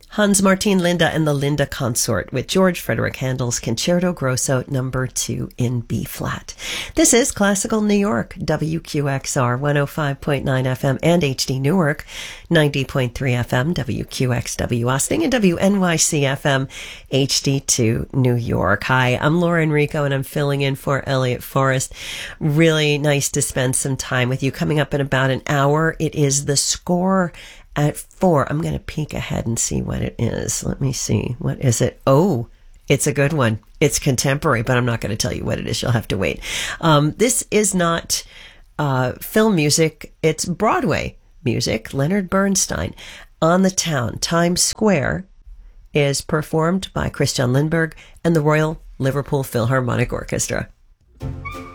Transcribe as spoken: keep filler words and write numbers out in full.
Hans Martin Linda and the Linda Consort with George Frederick Handel's Concerto Grosso number two in B flat. This is Classical New York, W Q X R one oh five point nine F M and H D Newark, ninety point three F M, W Q X W Austin, and W N Y C F M, H D two New York. Hi, I'm Laura Enrico and I'm filling in for Elliot Forrest. Really nice to spend some time with you. Coming up in about an hour, it is The Score at four. I'm going to peek ahead and see what it is. Let me see. What is it? Oh, it's a good one. It's contemporary, but I'm not going to tell you what it is. You'll have to wait. Um, this is not uh, film music. It's Broadway music. Leonard Bernstein, On the Town, Times Square, is performed by Christian Lindbergh and the Royal Liverpool Philharmonic Orchestra.